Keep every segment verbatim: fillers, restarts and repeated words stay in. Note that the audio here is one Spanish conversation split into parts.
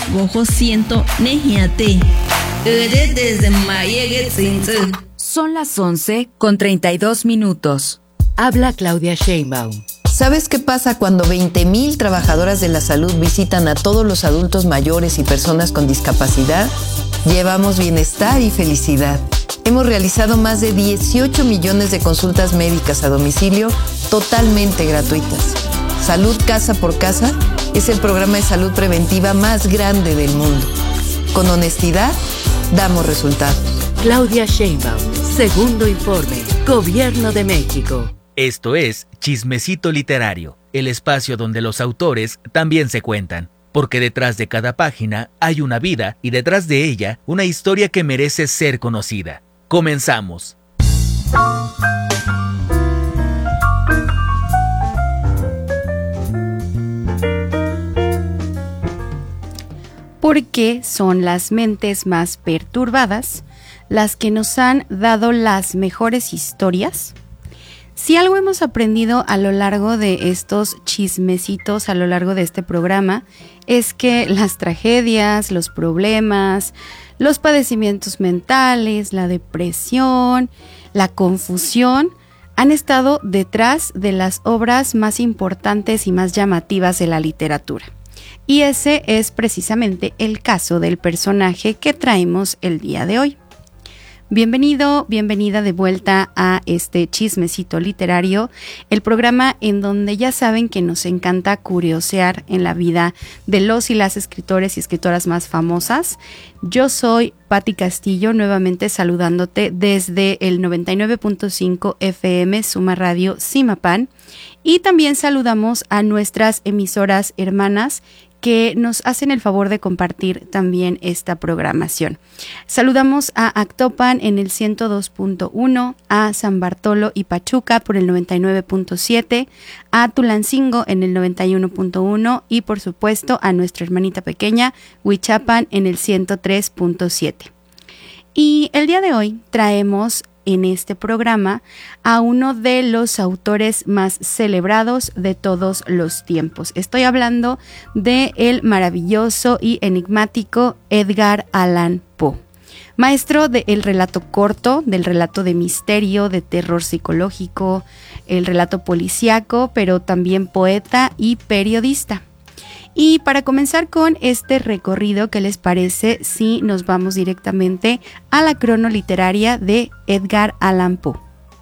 Bojo siento nejiate. Desde Mayege Tzinze. Son las once con treinta y dos minutos. Habla Claudia Sheinbaum. ¿Sabes qué pasa cuando veinte mil trabajadoras de la salud visitan a todos los adultos mayores y personas con discapacidad? Llevamos bienestar y felicidad. Hemos realizado más de dieciocho millones de consultas médicas a domicilio totalmente gratuitas. Salud Casa por Casa es el programa de salud preventiva más grande del mundo. Con honestidad, damos resultados. Claudia Sheinbaum, segundo informe, Gobierno de México. Esto es Chismecito Literario, el espacio donde los autores también se cuentan, porque detrás de cada página hay una vida y detrás de ella una historia que merece ser conocida. Comenzamos. Porque son las mentes más perturbadas las que nos han dado las mejores historias. Si algo hemos aprendido a lo largo de estos chismecitos, a lo largo de este programa, es que las tragedias, los problemas, los padecimientos mentales, la depresión, la confusión, han estado detrás de las obras más importantes y más llamativas de la literatura. Y ese es precisamente el caso del personaje que traemos el día de hoy. Bienvenido, bienvenida de vuelta a este Chismecito Literario, el programa en donde ya saben que nos encanta curiosear en la vida de los y las escritores y escritoras más famosas. Yo soy Patti Castillo, nuevamente saludándote desde el noventa y nueve punto cinco F M Suma Radio Zimapan, y también saludamos a nuestras emisoras hermanas que nos hacen el favor de compartir también esta programación. Saludamos a Actopan en el ciento dos punto uno, a San Bartolo y Pachuca por el noventa y nueve punto siete, a Tulancingo en el noventa y uno punto uno y por supuesto a nuestra hermanita pequeña Huichapan en el ciento tres punto siete. Y el día de hoy traemos en este programa a uno de los autores más celebrados de todos los tiempos. Estoy hablando de el maravilloso y enigmático Edgar Allan Poe, maestro del relato corto, del relato de misterio, de terror psicológico, el relato policíaco, pero también poeta y periodista. Y para comenzar con este recorrido, ¿qué les parece si nos vamos directamente a la crono literaria de Edgar Allan Poe?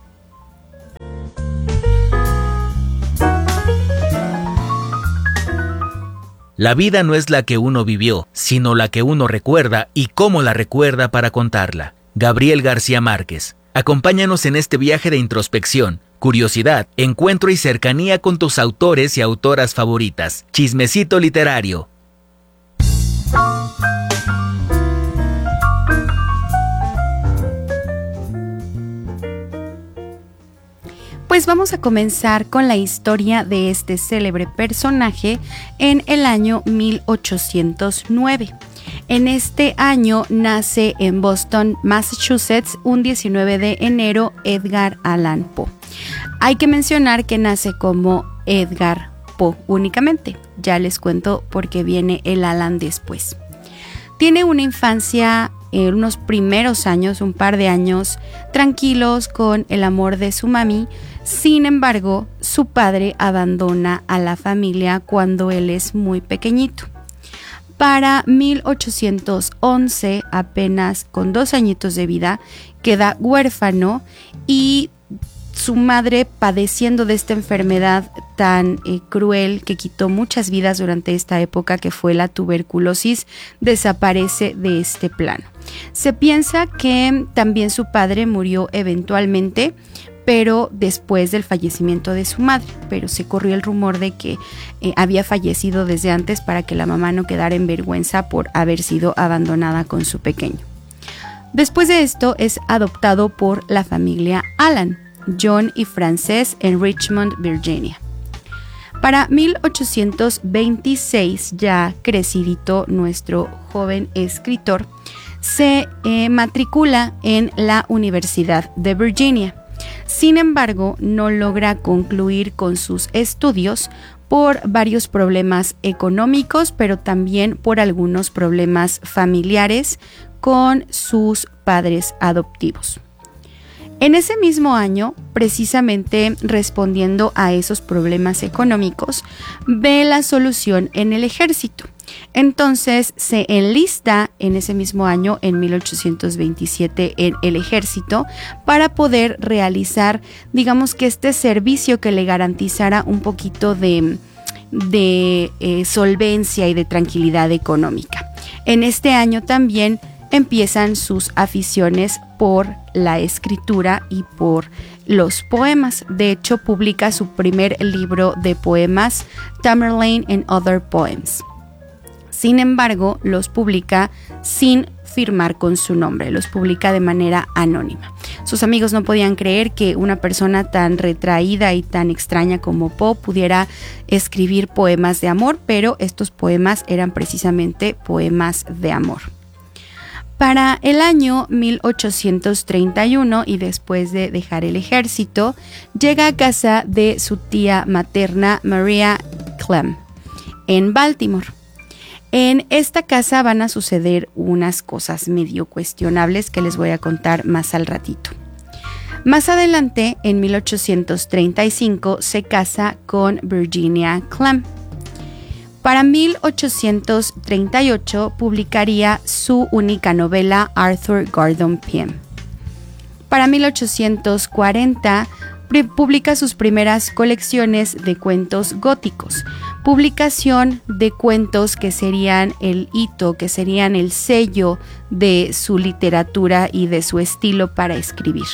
La vida no es la que uno vivió, sino la que uno recuerda y cómo la recuerda para contarla. Gabriel García Márquez. Acompáñanos en este viaje de introspección, curiosidad, encuentro y cercanía con tus autores y autoras favoritas. Chismecito Literario. Pues vamos a comenzar con la historia de este célebre personaje en el año mil ochocientos nueve. En este año nace en Boston, Massachusetts, un diecinueve de enero, Edgar Allan Poe. Hay que mencionar que nace como Edgar Poe únicamente. Ya les cuento por qué viene el Allan después. Tiene una infancia, eh, unos primeros años, un par de años tranquilos con el amor de su mami. Sin embargo, su padre abandona a la familia cuando él es muy pequeñito. Para mil ochocientos once, apenas con dos añitos de vida, queda huérfano y su madre, padeciendo de esta enfermedad tan eh, cruel que quitó muchas vidas durante esta época, que fue la tuberculosis, desaparece de este plano. Se piensa que también su padre murió eventualmente, pero después del fallecimiento de su madre, pero se corrió el rumor de que eh, había fallecido desde antes para que la mamá no quedara en vergüenza por haber sido abandonada con su pequeño. Después de esto es adoptado por la familia Allan, John y Frances, en Richmond, Virginia. Para mil ochocientos veintiséis, ya crecidito nuestro joven escritor, se eh, matricula en la Universidad de Virginia. Sin embargo, no logra concluir con sus estudios por varios problemas económicos, pero también por algunos problemas familiares con sus padres adoptivos. En ese mismo año, precisamente respondiendo a esos problemas económicos, ve la solución en el ejército. Entonces se enlista en ese mismo año, en mil ochocientos veintisiete, en el ejército para poder realizar, digamos que este servicio que le garantizara un poquito de, de eh, solvencia y de tranquilidad económica. En este año también empiezan sus aficiones por la escritura y por los poemas. De hecho, publica su primer libro de poemas, Tamerlane and Other Poems. Sin embargo, los publica sin firmar con su nombre, los publica de manera anónima. Sus amigos no podían creer que una persona tan retraída y tan extraña como Poe pudiera escribir poemas de amor, pero estos poemas eran precisamente poemas de amor. Para el año mil ochocientos treinta y uno, y después de dejar el ejército, llega a casa de su tía materna Maria Clem en Baltimore. En esta casa van a suceder unas cosas medio cuestionables que les voy a contar más al ratito. Más adelante, en mil ochocientos treinta y cinco, se casa con Virginia Clem. Para mil ochocientos treinta y ocho publicaría su única novela Arthur Gordon Pym. Para mil ochocientos cuarenta publica sus primeras colecciones de cuentos góticos, publicación de cuentos que serían el hito, que serían el sello de su literatura y de su estilo para escribir.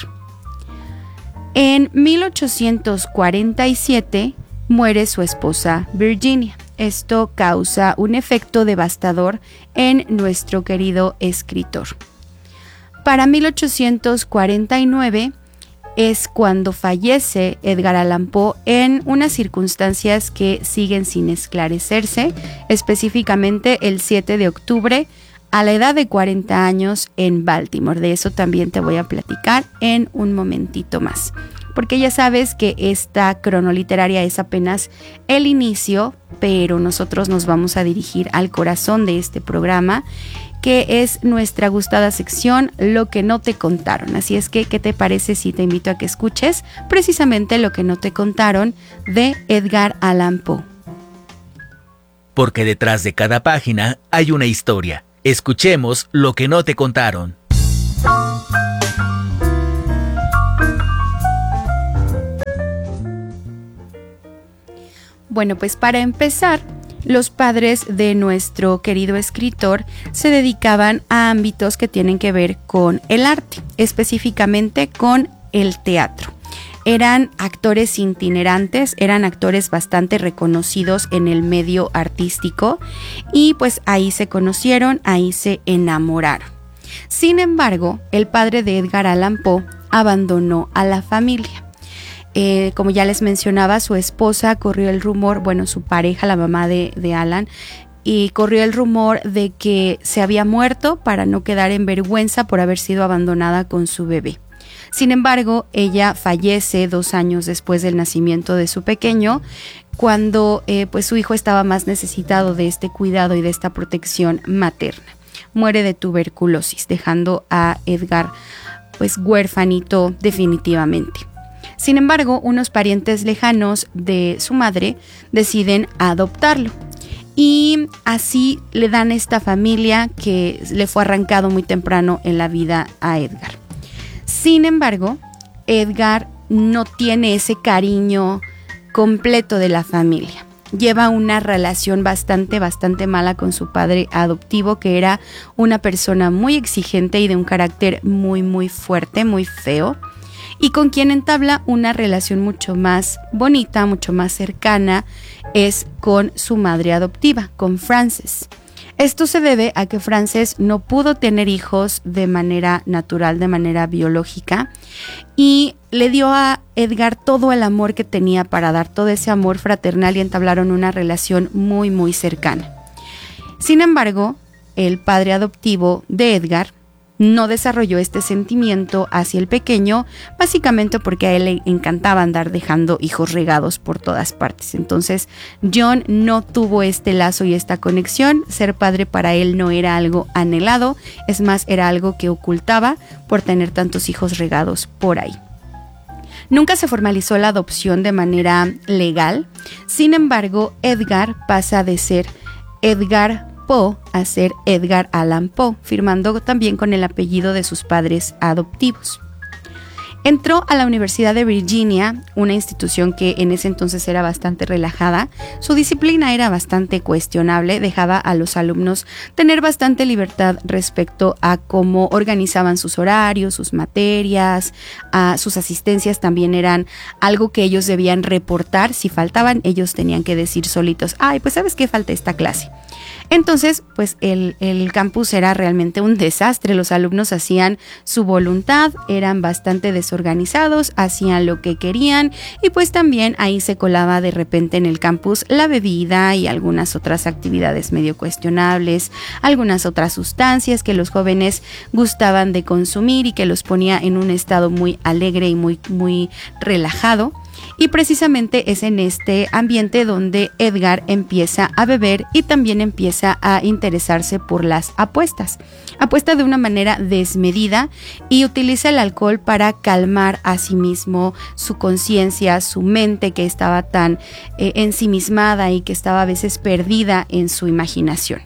En mil ochocientos cuarenta y siete muere su esposa Virginia. Esto causa un efecto devastador en nuestro querido escritor. Para mil ochocientos cuarenta y nueve es cuando fallece Edgar Allan Poe en unas circunstancias que siguen sin esclarecerse, específicamente el siete de octubre a la edad de cuarenta años en Baltimore. De eso también te voy a platicar en un momentito más, porque ya sabes que esta cronoliteraria es apenas el inicio, pero nosotros nos vamos a dirigir al corazón de este programa, que es nuestra gustada sección Lo que no te contaron. Así es que, ¿qué te parece si te invito a que escuches precisamente Lo que no te contaron de Edgar Allan Poe? Porque detrás de cada página hay una historia. Escuchemos Lo que no te contaron. Bueno, pues para empezar, los padres de nuestro querido escritor se dedicaban a ámbitos que tienen que ver con el arte, específicamente con el teatro. Eran actores itinerantes, eran actores bastante reconocidos en el medio artístico y pues ahí se conocieron, ahí se enamoraron. Sin embargo, el padre de Edgar Allan Poe abandonó a la familia. Eh, como ya les mencionaba, su esposa corrió el rumor, bueno, su pareja, la mamá de, de Alan, y corrió el rumor de que se había muerto para no quedar en vergüenza por haber sido abandonada con su bebé. Sin embargo, ella fallece dos años después del nacimiento de su pequeño, cuando eh, pues su hijo estaba más necesitado de este cuidado y de esta protección materna. Muere de tuberculosis, dejando a Edgar pues huérfanito definitivamente. Sin embargo, unos parientes lejanos de su madre deciden adoptarlo y así le dan esta familia que le fue arrancado muy temprano en la vida a Edgar. Sin embargo, Edgar no tiene ese cariño completo de la familia. Lleva una relación bastante, bastante mala con su padre adoptivo, que era una persona muy exigente y de un carácter muy, muy fuerte, muy feo, y con quien entabla una relación mucho más bonita, mucho más cercana, es con su madre adoptiva, con Frances. Esto se debe a que Frances no pudo tener hijos de manera natural, de manera biológica, y le dio a Edgar todo el amor que tenía para dar, todo ese amor fraternal, y entablaron una relación muy, muy cercana. Sin embargo, el padre adoptivo de Edgar no desarrolló este sentimiento hacia el pequeño, básicamente porque a él le encantaba andar dejando hijos regados por todas partes. Entonces John no tuvo este lazo y esta conexión. Ser padre para él no era algo anhelado, es más, era algo que ocultaba por tener tantos hijos regados por ahí. Nunca se formalizó la adopción de manera legal. Sin embargo, Edgar pasa de ser Edgar Poe a ser Edgar Allan Poe, firmando también con el apellido de sus padres adoptivos. Entró a la Universidad de Virginia, una institución que en ese entonces era bastante relajada. Su disciplina era bastante cuestionable, dejaba a los alumnos tener bastante libertad respecto a cómo organizaban sus horarios, sus materias, a sus asistencias también eran algo que ellos debían reportar. Si faltaban, ellos tenían que decir solitos, ay, pues ¿sabes qué? Falta esta clase. Entonces, pues el, el campus era realmente un desastre. Los alumnos hacían su voluntad, eran bastante desorganizados, hacían lo que querían y pues también ahí se colaba de repente en el campus la bebida y algunas otras actividades medio cuestionables, algunas otras sustancias que los jóvenes gustaban de consumir y que los ponía en un estado muy alegre y muy, muy relajado. Y precisamente es en este ambiente donde Edgar empieza a beber y también empieza a interesarse por las apuestas. Apuesta de una manera desmedida y utiliza el alcohol para calmar a sí mismo su conciencia, su mente que estaba tan eh, ensimismada y que estaba a veces perdida en su imaginación.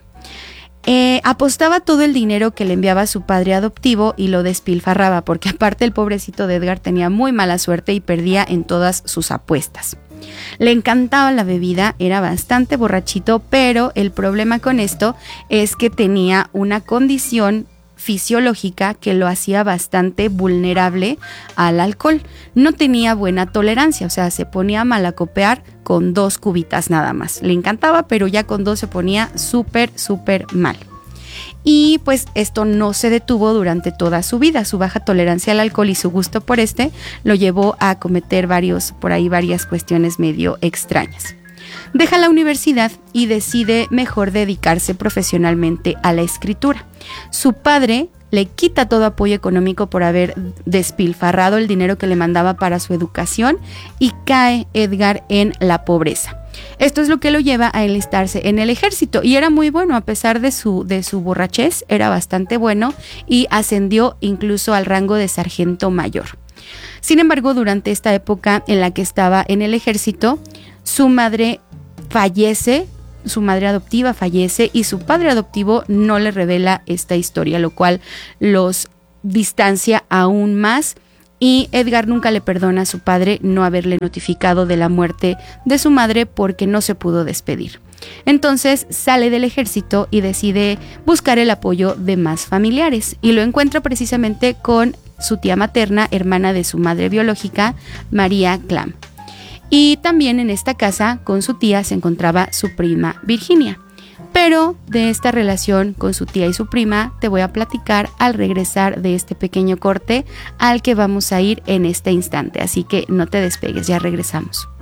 Eh, apostaba todo el dinero que le enviaba su padre adoptivo y lo despilfarraba, porque aparte el pobrecito de Edgar tenía muy mala suerte y perdía en todas sus apuestas. Le encantaba la bebida, era bastante borrachito, pero el problema con esto es que tenía una condición fisiológica que lo hacía bastante vulnerable al alcohol. No tenía buena tolerancia, o sea, se ponía a malacopear con dos cubitas nada más. Le encantaba, pero ya con dos se ponía súper, súper mal. Y pues esto no se detuvo durante toda su vida. Su baja tolerancia al alcohol y su gusto por este lo llevó a cometer varios, por ahí varias cuestiones medio extrañas. Deja la universidad y decide mejor dedicarse profesionalmente a la escritura. Su padre le quita todo apoyo económico por haber despilfarrado el dinero que le mandaba para su educación y cae Edgar en la pobreza. Esto es lo que lo lleva a enlistarse en el ejército y era muy bueno a pesar de su, de su borrachez, era bastante bueno y ascendió incluso al rango de sargento mayor. Sin embargo, durante esta época en la que estaba en el ejército, su madre fallece, su madre adoptiva fallece y su padre adoptivo no le revela esta historia, lo cual los distancia aún más y Edgar nunca le perdona a su padre no haberle notificado de la muerte de su madre porque no se pudo despedir. Entonces sale del ejército y decide buscar el apoyo de más familiares y lo encuentra precisamente con su tía materna, hermana de su madre biológica, María Clam. Y también en esta casa con su tía se encontraba su prima Virginia. Pero de esta relación con su tía y su prima te voy a platicar al regresar de este pequeño corte al que vamos a ir en este instante. Así que no te despegues, ya regresamos.